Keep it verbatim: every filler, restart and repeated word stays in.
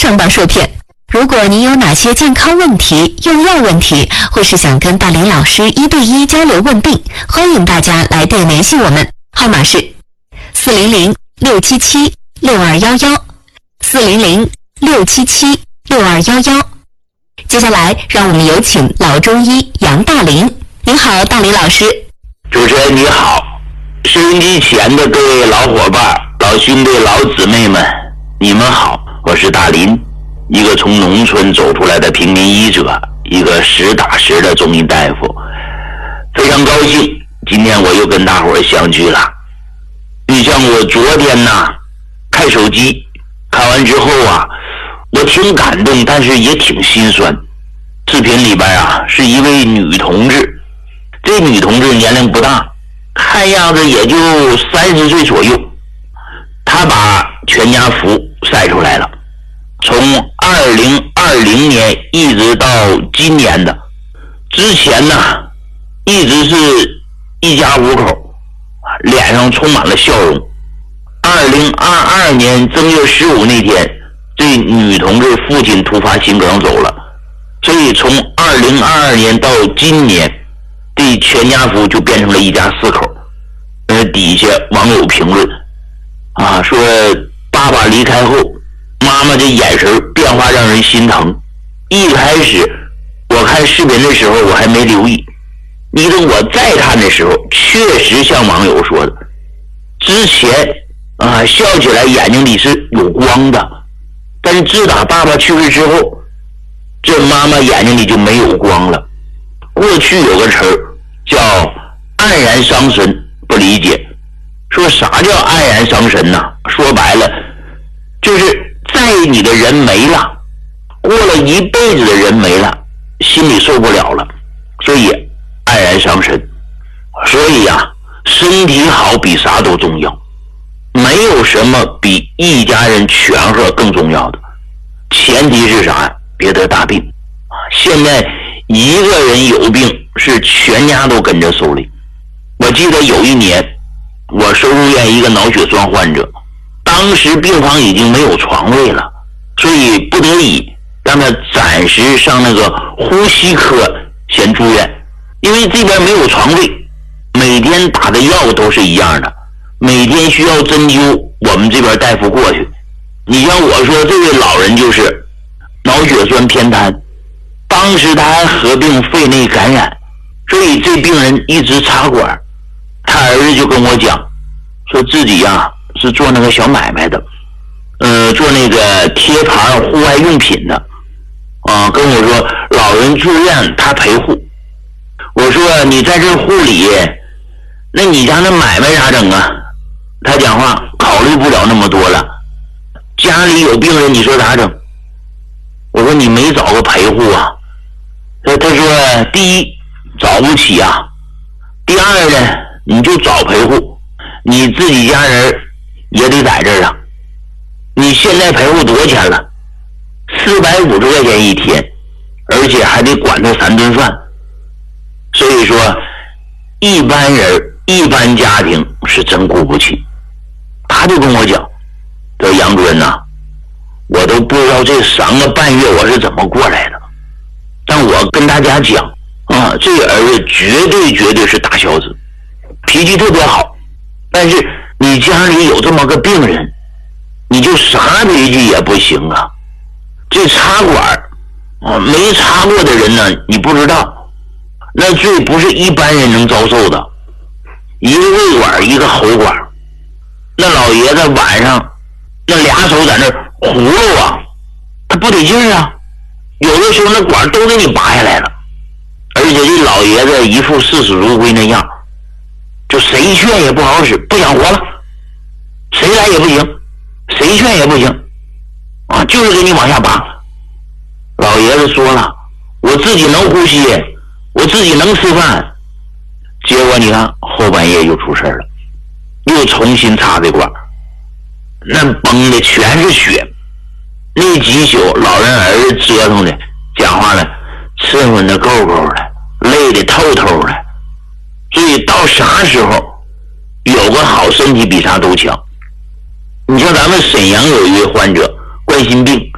上当受骗。如果您有哪些健康问题、用药问题，或是想跟大林老师一对一交流问病，欢迎大家来电联系我们，号码是四零零六七七六二幺幺，四零零六七七六二幺幺。接下来，让我们有请老中医杨大林。您好，大林老师。 主持人你好，收音机前的各位老伙伴、老兄弟、老姊妹们，你们好，我是大林，一个从农村走出来的平民医者，一个实打实的中医大夫。非常高兴，今天我又跟大伙儿相聚了。你像我昨天呐，看手机，看完之后啊，我挺感动，但是也挺心酸。视频里边啊，是一位女同志，这女同志年龄不大，看样子也就三十岁左右。她把全家福晒出来了，从二零二零年一直到今年的，之前呢，一直是一家五口，脸上充满了笑容。二零二二年正月十五那天，这女同志父亲突发心梗走了，所以从二零二二年到今年，这全家福就变成了一家四口。呃，底下网友评论啊，说爸爸离开后，妈妈这眼神变化让人心疼。一开始我看视频的时候我还没留意，你等我再看的时候，确实像网友说的，之前啊笑起来眼睛里是有光的，但是自打爸爸去世之后，这妈妈眼睛里就没有光了。过去有个词儿叫黯然伤神，不理解，说啥叫黯然伤神呢？说白了就是在意你的人没了，过了一辈子的人没了，心里受不了了，所以黯然伤神。所以呀、啊，身体好比啥都重要，没有什么比一家人全和更重要的，前提是啥呀？别得大病。现在一个人有病是全家都跟着受累。我记得有一年我收入院一个脑血栓患者，当时病房已经没有床位了，所以不得已让他暂时上那个呼吸科先住院。因为这边没有床位，每天打的药都是一样的，每天需要针灸，我们这边大夫过去。你像我说这位老人就是脑血栓偏瘫，当时他还合并肺内感染，所以这病人一直插管。他儿子就跟我讲，说自己呀、啊、是做那个小买卖的，呃，做那个贴牌户外用品的，啊，跟我说老人住院他陪护。我说你在这护理，那你家那买卖咋整啊？他讲话考虑不了那么多了，家里有病人你说咋整？我说你没找个陪护啊？他他说第一找不起啊，第二呢你就找陪护，你自己家人也得在这儿啊。你现在陪护多少钱了？四百五十块钱一天，而且还得管他三顿饭。所以说一般人一般家庭是真顾不起。他就跟我讲，说杨主任呐、啊，我都不知道这三个半月我是怎么过来的，但我跟大家讲啊，这个儿子绝对绝对是大孝子，脾气特别好。但是你家里有这么个病人，你就啥脾气也不行啊。这插管啊，没插过的人呢，你不知道，那罪不是一般人能遭受的。一个胃管，一个喉管，那老爷子晚上那俩手在那葫芦啊，他不得劲儿啊，有的时候那管都给你拔下来了。而且这老爷子一副视死如归那样，就谁劝也不好使，不想活了，谁来也不行，谁劝也不行啊，就是给你往下拔。老爷子说了，我自己能呼吸，我自己能吃饭。结果你看后半夜又出事了，又重新插这管，那崩的全是血。那几宿老人儿子折腾的讲话了吃混的够够的，累的透透的。所以到啥时候有个好身体比啥都强。你像咱们沈阳有一位患者冠心病，